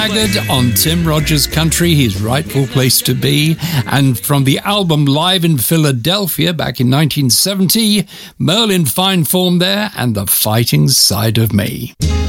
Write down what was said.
Haggard on Tim Rogers Country, his rightful place to be. And from the album Live in Philadelphia back in 1970, Merlin Fine Form there and The Fighting Side of Me.